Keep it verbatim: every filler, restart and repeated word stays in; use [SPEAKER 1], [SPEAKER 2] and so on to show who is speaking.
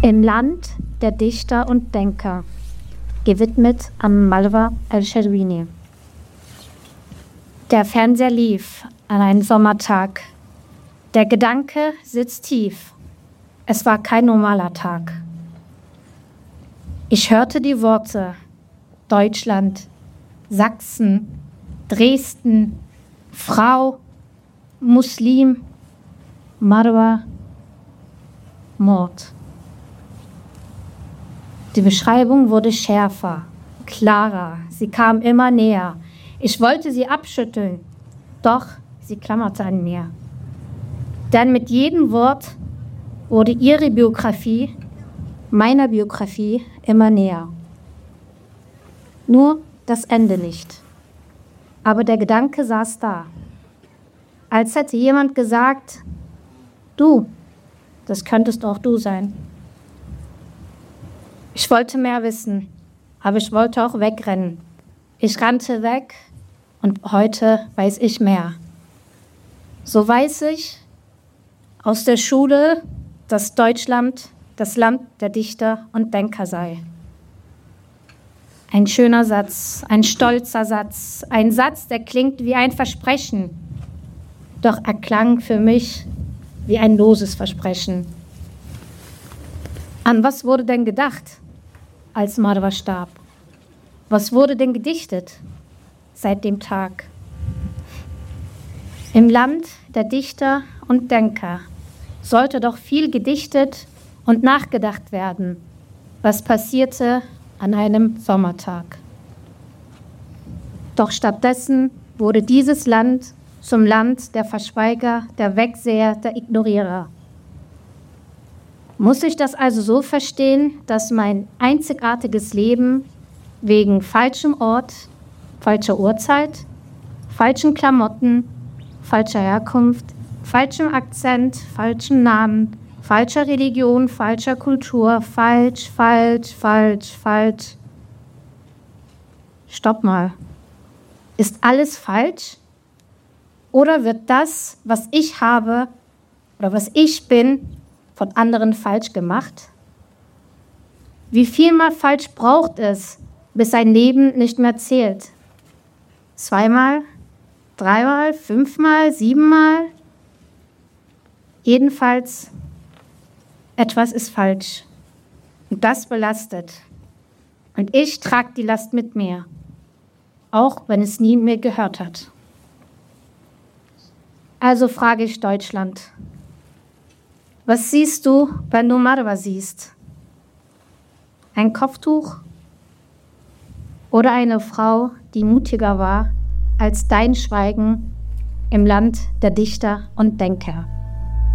[SPEAKER 1] Im Land der Dichter und Denker, gewidmet an Malwa al-Shadwini. Der Fernseher lief an einem Sommertag. Der Gedanke sitzt tief. Es war kein normaler Tag. Ich hörte die Worte Deutschland, Sachsen, Dresden, Frau, Muslim, Marwa, Mord. Die Beschreibung wurde schärfer, klarer. Sie kam immer näher. Ich wollte sie abschütteln, doch sie klammerte an mir. Denn mit jedem Wort wurde ihre Biografie, meiner Biografie, immer näher. Nur das Ende nicht. Aber der Gedanke saß da. Als hätte jemand gesagt, du, das könntest auch du sein. Ich wollte mehr wissen, aber ich wollte auch wegrennen. Ich rannte weg und heute weiß ich mehr. So weiß ich aus der Schule, dass Deutschland das Land der Dichter und Denker sei. Ein schöner Satz, ein stolzer Satz, ein Satz, der klingt wie ein Versprechen, doch er klang für mich wie ein loses Versprechen. An was wurde denn gedacht, als Marwa starb? Was wurde denn gedichtet seit dem Tag? Im Land der Dichter und Denker sollte doch viel gedichtet und nachgedacht werden, was passierte an einem Sommertag. Doch stattdessen wurde dieses Land zum Land der Verschweiger, der Wegseher, der Ignorierer. Muss ich das also so verstehen, dass mein einzigartiges Leben wegen falschem Ort, falscher Uhrzeit, falschen Klamotten, falscher Herkunft, falschem Akzent, falschem Namen, falscher Religion, falscher Kultur, falsch, falsch, falsch, falsch. Stopp mal. Ist alles falsch? Oder wird das, was ich habe oder was ich bin, von anderen falsch gemacht? Wie viel mal falsch braucht es, bis ein Leben nicht mehr zählt? Zweimal? Dreimal? Fünfmal? Siebenmal? Jedenfalls, etwas ist falsch. Und das belastet. Und ich trage die Last mit mir, auch wenn es nie mir gehört hat. Also frage ich Deutschland: Was siehst du, wenn du Marwa siehst? Ein Kopftuch oder eine Frau, die mutiger war als dein Schweigen im Land der Dichter und Denker?